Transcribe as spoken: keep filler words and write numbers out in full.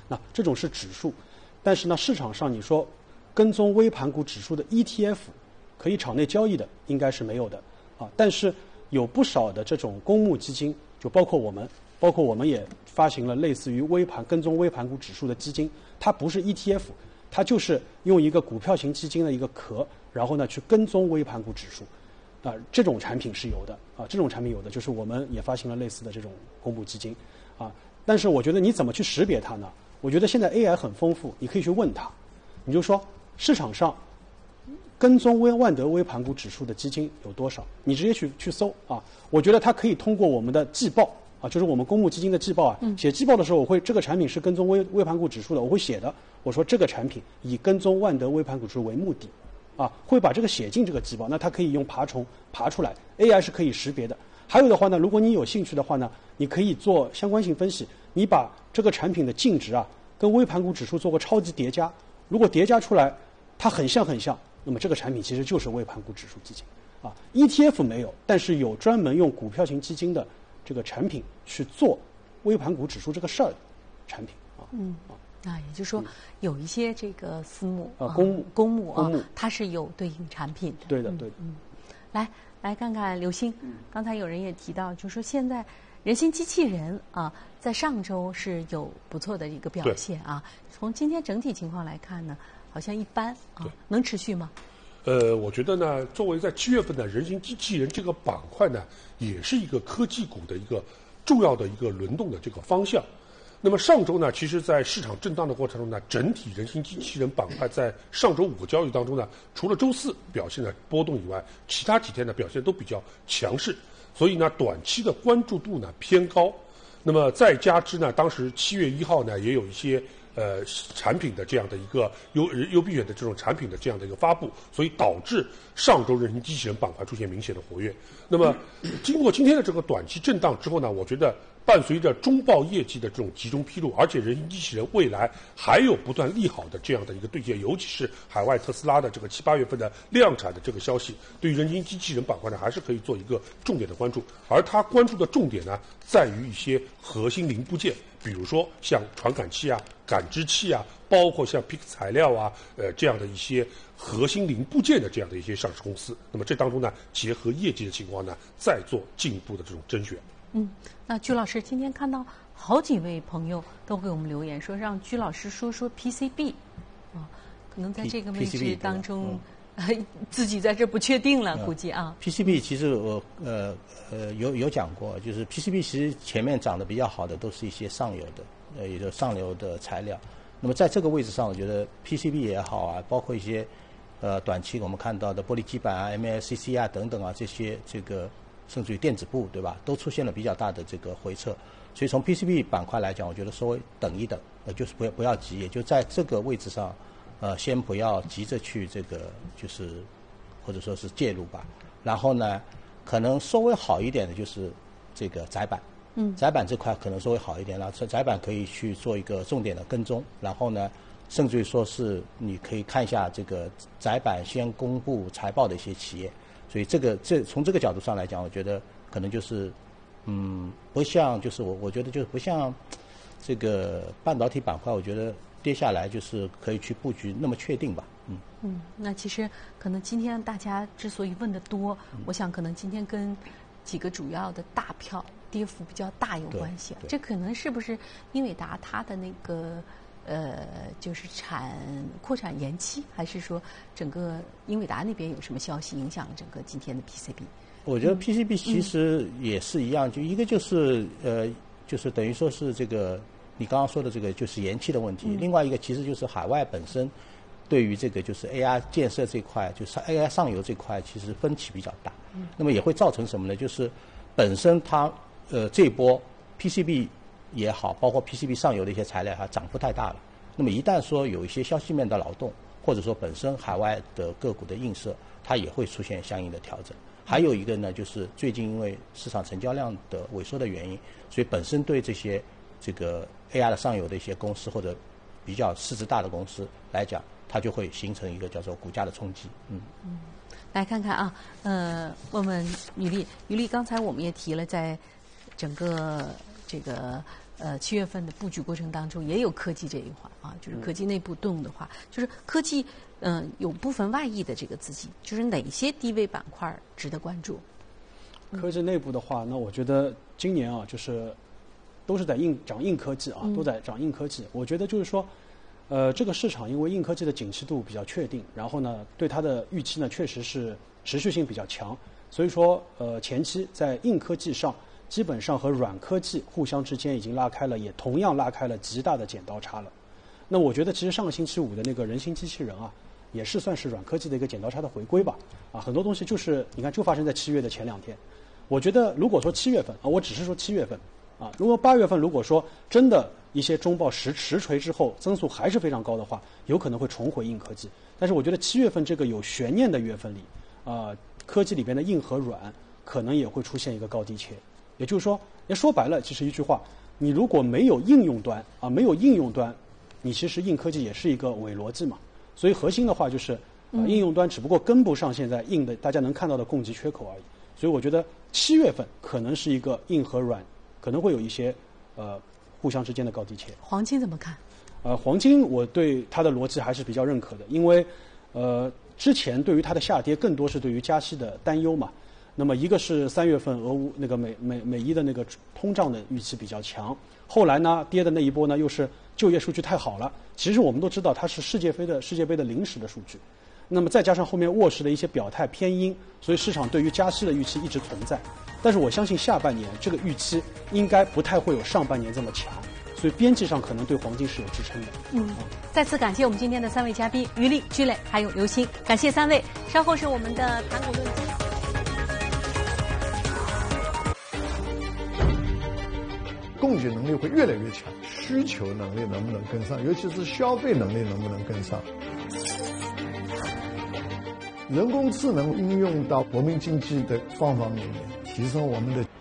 那这种是指数，但是呢，市场上你说跟踪微盘股指数的 E T F 可以场内交易的，应该是没有的啊。但是有不少的这种公募基金，就包括我们，包括我们也发行了类似于微盘跟踪微盘股指数的基金，它不是 E T F， 它就是用一个股票型基金的一个壳，然后呢去跟踪微盘股指数。啊、呃，这种产品是有的啊，这种产品有的，就是我们也发行了类似的这种公募基金，啊，但是我觉得你怎么去识别它呢？我觉得现在 A I 很丰富，你可以去问它，你就说市场上跟踪微万德微盘股指数的基金有多少？你直接去去搜啊，我觉得它可以通过我们的季报啊，就是我们公募基金的季报啊，写季报的时候，我会这个产品是跟踪微微盘股指数的，我会写的，我说这个产品以跟踪万德微盘股指数为目的。啊，会把这个写进这个季报，那它可以用爬虫爬出来 ，A I 是可以识别的。还有的话呢，如果你有兴趣的话呢，你可以做相关性分析，你把这个产品的净值啊跟微盘股指数做个超级叠加，如果叠加出来它很像很像，那么这个产品其实就是微盘股指数基金啊。E T F 没有，但是有专门用股票型基金的这个产品去做微盘股指数这个事儿的产品啊。 嗯。啊那也就是说，有一些这个私募啊，公募、 公募啊公募， 它是有对应产品的。 对的，对的。 嗯，来来看看刘星，刚才有人也提到，就是说现在人形机器人啊，在上周是有不错的一个表现啊。从今天整体情况来看呢，好像一般啊，能持续吗？ 呃，我觉得呢，作为在七月份的人形机器人这个板块呢，也是一个科技股的一个重要的一个轮动的这个方向。那么上周呢，其实在市场震荡的过程中呢，整体人形机器人板块在上周五个交易当中呢，除了周四表现的波动以外，其他几天的表现都比较强势，所以呢，短期的关注度呢偏高。那么再加之呢，当时七月一号呢，也有一些呃产品的这样的一个优优必选的这种产品的这样的一个发布，所以导致上周人形机器人板块出现明显的活跃。那么经过今天的这个短期震荡之后呢，我觉得伴随着中报业绩的这种集中披露，而且人形机器人未来还有不断利好的这样的一个兑现，尤其是海外特斯拉的这个七八月份的量产的这个消息，对于人形机器人板块呢，还是可以做一个重点的关注。而它关注的重点呢，在于一些核心零部件，比如说像传感器啊、感知器啊，包括像 P I C 材料啊，呃这样的一些核心零部件的这样的一些上市公司。那么这当中呢，结合业绩的情况呢，再做进一步的这种甄选。 嗯，那居老师今天看到好几位朋友都给我们留言说，让居老师说说 P C B， 啊，可能在这个位置当中，呃、自己在这不确定了，嗯、估计啊。 P C B 其实我呃呃有有讲过，就是 P C B 其实前面涨得比较好的都是一些上游的，呃，也就上游的材料。那么在这个位置上，我觉得 P C B 也好啊，包括一些呃短期我们看到的玻璃基板啊、M L C C 啊等等啊这些这个。甚至于电子部，对吧？都出现了比较大的这个回撤，所以从 P C B 板块来讲，我觉得稍微等一等，呃，就是不要不要急，也就在这个位置上，呃，先不要急着去这个就是或者说是介入吧。然后呢，可能稍微好一点的就是这个窄板，嗯，窄板这块可能稍微好一点，然后窄板可以去做一个重点的跟踪，然后呢，甚至于说是你可以看一下这个窄板先公布财报的一些企业。所以这个这从这个角度上来讲，我觉得可能就是，嗯，不像就是我我觉得就是不像这个半导体板块，我觉得跌下来就是可以去布局那么确定吧，嗯。 嗯，那其实可能今天大家之所以问的多，嗯、我想可能今天跟几个主要的大票跌幅比较大有关系。这可能是不是英伟达它的那个？呃，就是产扩产延期，还是说整个英伟达那边有什么消息影响了整个今天的 P C B？ 我觉得 P C B 其实也是一样，嗯、就一个就是呃，就是等于说是这个你刚刚说的这个就是延期的问题，嗯、另外一个其实就是海外本身对于这个就是 A I 建设这块，就是 A I 上游这块其实分歧比较大，嗯、那么也会造成什么呢？就是本身它呃这一波 P C B。也好，包括 P C B 上游的一些材料哈，涨幅太大了。那么一旦说有一些消息面的劳动，或者说本身海外的个股的映射，它也会出现相应的调整。还有一个呢，就是最近因为市场成交量的萎缩的原因，所以本身对这些这个 A I 的上游的一些公司或者比较市值大的公司来讲，它就会形成一个叫做股价的冲击。嗯嗯，来看看啊，呃，问问于丽，于丽，刚才我们也提了，在整个这个呃七月份的布局过程当中也有科技这一环啊，就是科技内部动的话，就是科技嗯、呃、有部分外溢的这个资金，就是哪些低位板块值得关注？ 科技内部的话，那我觉得今年啊，就是都是在硬涨硬科技啊，都在涨硬科技。我觉得就是说，呃，这个市场因为硬科技的景气度比较确定，然后呢，对它的预期呢确实是持续性比较强，所以说呃前期在硬科技上，基本上和软科技互相之间已经拉开了，也同样拉开了极大的剪刀差了。那我觉得其实上个星期五的那个人形机器人啊，也是算是软科技的一个剪刀差的回归吧。啊，很多东西就是你看就发生在七月的前两天。我觉得如果说七月份啊，我只是说七月份啊，如果八月份如果说真的一些中报实实锤之后增速还是非常高的话，有可能会重回硬科技。但是我觉得七月份这个有悬念的月份里，啊，科技里边的硬和软可能也会出现一个高低切。也就是说，也说白了，其实一句话，你如果没有应用端啊，没有应用端，你其实硬科技也是一个伪逻辑嘛。所以核心的话就是，啊，应用端只不过跟不上现在硬的大家能看到的供给缺口而已。所以我觉得七月份可能是一个硬和软可能会有一些呃互相之间的高低切。 黄金怎么看？ 呃，黄金我对它的逻辑还是比较认可的，因为呃之前对于它的下跌更多是对于加息的担忧嘛。那么一个是三月份俄乌那个美美美伊的那个通胀的预期比较强，后来呢跌的那一波呢又是就业数据太好了。其实我们都知道它是世界杯的世界杯的临时的数据。那么再加上后面沃实的一些表态偏鹰，所以市场对于加息的预期一直存在。但是我相信下半年这个预期应该不太会有上半年这么强，所以边际上可能对黄金是有支撑的。 嗯，再次感谢我们今天的三位嘉宾于力、居磊还有刘鑫，感谢三位。稍后是我们的盘股论击。 供给能力会越来越强，需求能力能不能跟上，尤其是消费能力能不能跟上。人工智能应用到国民经济的方方面面，提升我们的